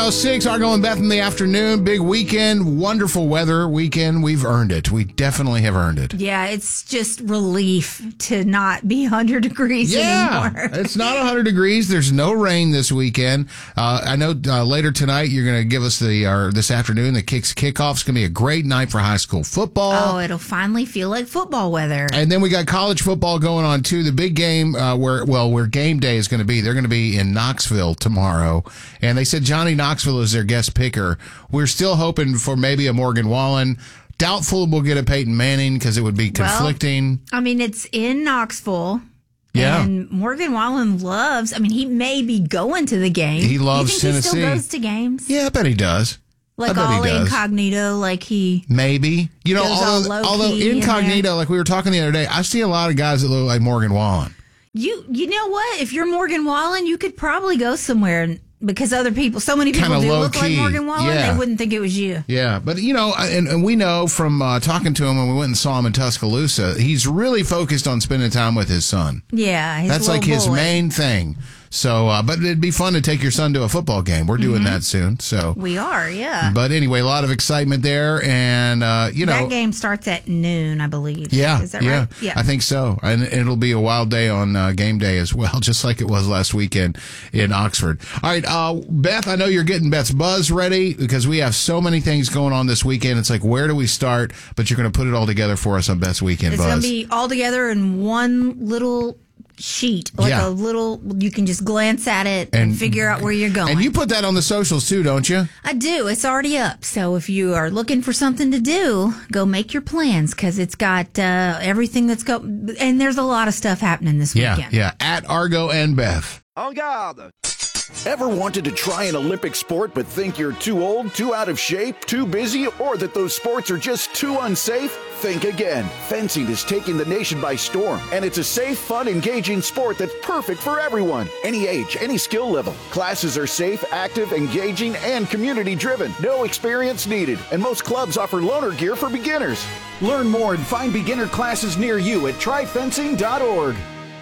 106, Argo and Beth in the afternoon. Big weekend, wonderful weather weekend. We've earned it. We definitely have earned it. Yeah, it's just relief to not be 100 degrees anymore. It's not 100 degrees. There's no rain this weekend. I know later tonight you're going to give us this afternoon, the kickoff. It's going to be a great night for high school football. Oh, it'll finally feel like football weather. And then we got college football going on too. The big game where game day is going to be. They're going to be in Knoxville tomorrow. And they said Johnny Knoxville is their guest picker. We're still hoping for maybe a Morgan Wallen. Doubtful we'll get a Peyton Manning because it would be conflicting. Well, I mean, it's in Knoxville. Yeah. And Morgan Wallen he may be going to the game. He loves Tennessee. He still goes to games? Yeah, I bet he does. Like all incognito, like he... Maybe. You know, although incognito, like we were talking the other day, I see a lot of guys that look like Morgan Wallen. You know what? If you're Morgan Wallen, you could probably go somewhere because so many people Kinda do low look key. like Morgan Wallen, they wouldn't think it was you. Yeah, but you know, and we know from talking to him when we went and saw him in Tuscaloosa, he's really focused on spending time with his son. Yeah, that's like his main thing. So, but it'd be fun to take your son to a football game. We're doing that soon. So we are, yeah. But anyway, a lot of excitement there, and that game starts at noon, I believe. Yeah, is that right? Yeah, I think so. And it'll be a wild day on game day as well, just like it was last weekend in Oxford. All right, Beth, I know you're getting Beth's Buzz ready because we have so many things going on this weekend. It's like, where do we start? But you're going to put it all together for us on Beth's Weekend Buzz. It's going to be all together in one little sheet, a little, you can just glance at it and figure out where you're going. And you put that on the socials too, don't you? I do. It's already up. So if you are looking for something to do, go make your plans because it's got everything and there's a lot of stuff happening this weekend. Yeah, at Argo and Beth. En garde! Ever wanted to try an Olympic sport but think you're too old, too out of shape, too busy, or that those sports are just too unsafe? Think again. Fencing is taking the nation by storm, and it's a safe, fun, engaging sport that's perfect for everyone. Any age, any skill level. Classes are safe, active, engaging, and community-driven. No experience needed, and most clubs offer loaner gear for beginners. Learn more and find beginner classes near you at tryfencing.org.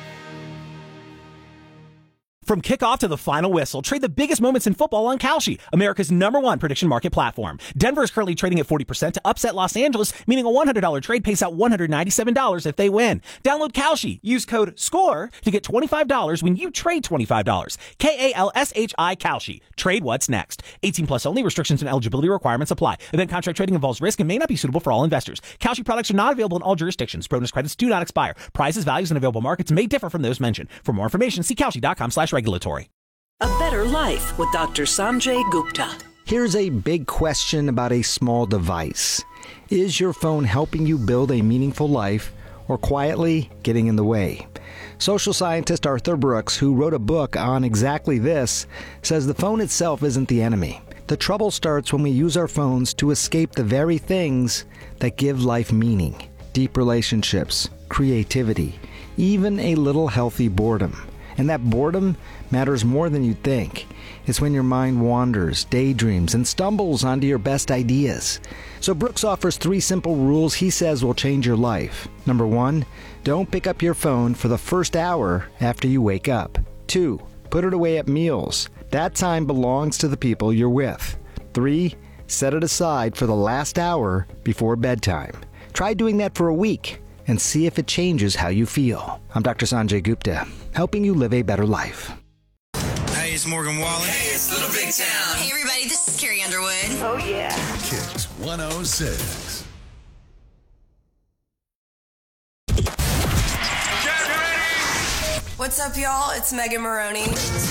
From kickoff to the final whistle, trade the biggest moments in football on Kalshi, America's #1 prediction market platform. Denver is currently trading at 40% to upset Los Angeles, meaning a $100 trade pays out $197 if they win. Download Kalshi. Use code SCORE to get $25 when you trade $25. KALSHI Kalshi. Trade what's next. 18 plus only. Restrictions and eligibility requirements apply. Event contract trading involves risk and may not be suitable for all investors. Kalshi products are not available in all jurisdictions. Bonus credits do not expire. Prizes, values, and available markets may differ from those mentioned. For more information, see Kalshi.com/regulatory. A Better Life with Dr. Sanjay Gupta. Here's a big question about a small device. Is your phone helping you build a meaningful life or quietly getting in the way? Social scientist Arthur Brooks, who wrote a book on exactly this, says the phone itself isn't the enemy. The trouble starts when we use our phones to escape the very things that give life meaning. Deep relationships, creativity, even a little healthy boredom. And that boredom matters more than you think. It's when your mind wanders, daydreams, and stumbles onto your best ideas. So Brooks offers 3 simple rules he says will change your life. Number 1, don't pick up your phone for the first hour after you wake up. 2, put it away at meals. That time belongs to the people you're with. 3, set it aside for the last hour before bedtime. Try doing that for a week and see if it changes how you feel. I'm Dr. Sanjay Gupta, helping you live a better life. Hey, it's Morgan Wallen. Hey, it's Little Big Town. Hey, everybody, this is Carrie Underwood. Oh, yeah. Kicks 106. What's up, y'all? It's Megan Maroney.